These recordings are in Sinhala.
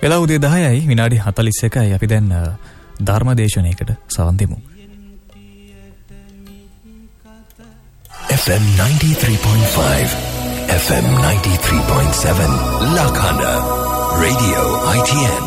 වෙලා උදේ 10යි විනාඩි 41යි. අපි දැන් ධර්මදේශනයකට සවන් දෙමු. FM 93.5 FM 93.7 Lakhana Radio ITN.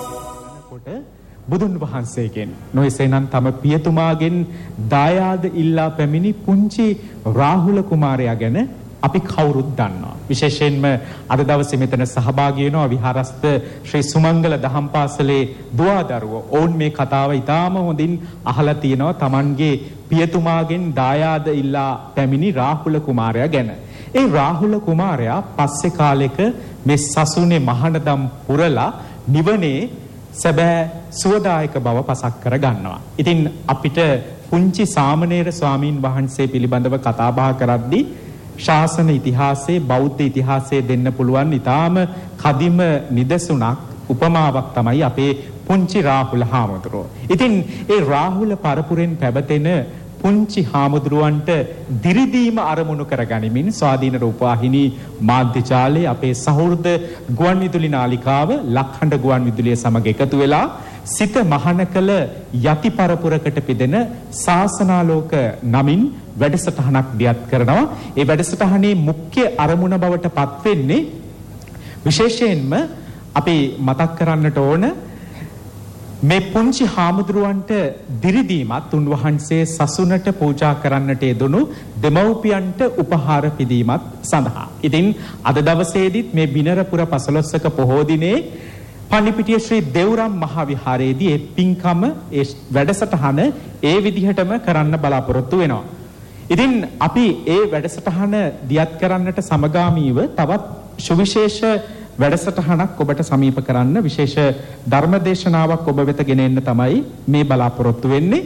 බුදුන් වහන්සේගෙන් නොයසේනම් තම පියතුමාගෙන් දායාද ඉල්ලා පැමිණි පුංචි රාහුල කුමාරයා ගැන අපි කවුරුත් දන්නවා. විශේෂයෙන්ම අද දවසේ මෙතන සහභාගී වෙනවා විහාරස්ත ශ්‍රී සුමංගල දහම් පාසලේ දුවදරුවෝ. ඔවුන් මේ කතාව ඉතාම හොඳින් අහලා තියෙනවා Tamanගේ පියතුමාගෙන් දායාද ඉල්ලා පැමිණි රාහුල කුමාරයා ගැන. ඒ රාහුල කුමාරයා පස්සේ කාලෙක මේ සසුනේ මහානදම් පුරලා නිවනේ සැබෑ සුවදායක බව පසක් කර ගන්නවා. ඉතින් අපිට පුංචි සාමණේර ස්වාමීන් වහන්සේ පිළිබඳව කතා බහ කරද්දී ශාසන ඉතිහාසයේ බෞද්ධ ඉතිහාසයේ දෙන්න පුළුවන් ඊටාම කදිම නිදසුණක් උපමාවක් තමයි අපේ පුංචි රාහුල හාමුදුරුවෝ. ඉතින් ඒ රාහුල පරපුරෙන් පැවතෙන පුංචි හාමුදුරුවන්ට දිරිදීම අරමුණු කරගනිමින් ස්වාධීන රූපවාහිනී මාධ්‍ය ජාලයේ අපේ සහෘද ගුවන්විදුලි නාලිකාව ලක්හඬ ගුවන්විදුලිය සමග එකතු වෙලා සිත මහාන කළ යති පරපුරකට පිදෙන ශාසනාලෝක නමින් වැඩසටහනක් දියත් කරනවා. ඒ වැඩසටහනේ මුඛ්‍ය අරමුණ බවට පත් වෙන්නේ විශේෂයෙන්ම අපි මතක් කරන්නට ඕන මේ පුංචි හාමුදුරුවන්ට දිරිදීමත් උන්වහන්සේ සසුනට පූජා කරන්නට යෙදුණු දෙමව්පියන්ට උපහාර පිදීමත් සඳහා. ඉතින් අද දවසේදීත් මේ බිනරපුර 15ක පොහෝ දිනේ පණිපිටිය ශ්‍රී දෙව්රම් මහා විහාරයේදී ඒ පින්කම ඒ වැඩසටහන ඒ විදිහටම කරන්න බලාපොරොත්තු වෙනවා. ඉතින් අපි ඒ වැඩසටහන දියත් කරන්නට සමගාමීව තවත් සුවිශේෂ වැඩසටහනක් ඔබට සමීප කරන්න විශේෂ ධර්මදේශනාවක් ඔබ වෙත ගෙන එන්න තමයි මේ බලාපොරොත්තු වෙන්නේ.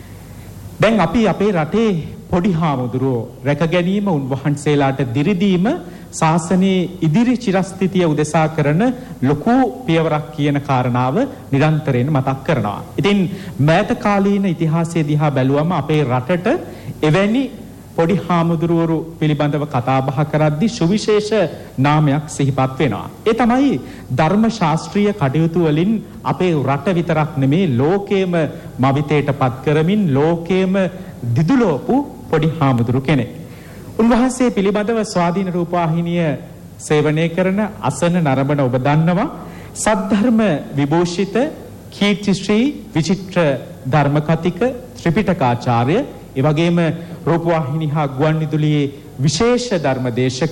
දැන් අපි අපේ රටේ පොඩි හාමුදුරුවෝ රැක ගැනීම උන්වහන්සේලාට දිරිදීම ශාසනයේ ඉදිරි චිරස්ථිතිය උදෙසා කරන ලොකු පියවරක් කියන කාරණාව නිරන්තරයෙන් මතක් කරනවා. ඉතින් මෑත කාලීන ඉතිහාසයේ දිහා බැලුවම අපේ රටට එවැනි පොඩි හාමුදුරුවරු පිළිබඳව කතා බහ කරද්දී සුවිශේෂ නාමයක් සිහිපත් වෙනවා. ඒ තමයි ධර්ම ශාස්ත්‍රීය කටයුතු වලින් අපේ රට විතරක් නෙමේ ලෝකයේම මවිතයට පත් කරමින් ලෝකයේම දිදුලෝපු පොඩි හාමුදුරු කෙනෙක්. උන්වහන්සේ පිළිබඳව ස්වාධීන රූපවාහිනිය සේවනය කරන අසන නරඹන ඔබ දන්නවා සද්ධර්ම විභූෂිත කීර්තිශ්‍රී විචිත්‍ර ධර්මකතික ත්‍රිපිටකාචාර්ය ඒ වගේම රූපවාහිනී හා ගුවන්විදුලියේ විශේෂ ධර්මදේශක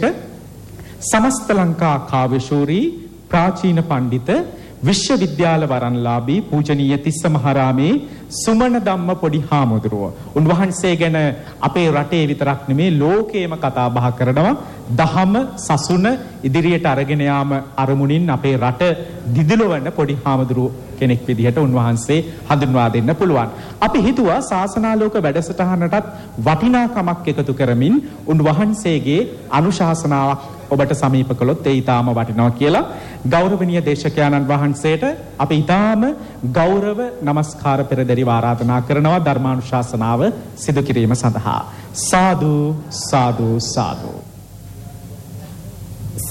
සමස්ත ලංකා කාව්‍යශූරී ප්‍රාචීන පඬිත විශ්වවිද්‍යාල වරන්ලාභී පූජනීය තිස්ස මහරාමේ සුමන ධම්ම පොඩි හාමුදුරුවෝ. උන්වහන්සේ ගැන අපේ රටේ විතරක් නෙමේ ලෝකේම කතා බහ කරනවා. දහම සසුන ඉදිරියට අරගෙන යාම අරමුණින් අපේ රට දිදිලවන පොඩි හාමුදුරුවෝ කෙනෙක් විදිහට උන්වහන්සේ හඳුන්වා දෙන්න පුළුවන්. අපි හිතුවා ශාසනාලෝක වැඩසටහනටත් වටිනාකමක් එකතු කරමින් උන්වහන්සේගේ අනුශාසනාවක් ඔබට සමීප කළොත් ඒ ඊටාම වටිනවා කියලා ගෞරවනීය දේශකයන්න් වහන්සේට අපි ඊටාම ගෞරව නමස්කාර පෙරදරිව ආරාධනා කරනවා ධර්මානුශාසනාව සිදු කිරීම සඳහා. සාදු සාදු සාදු.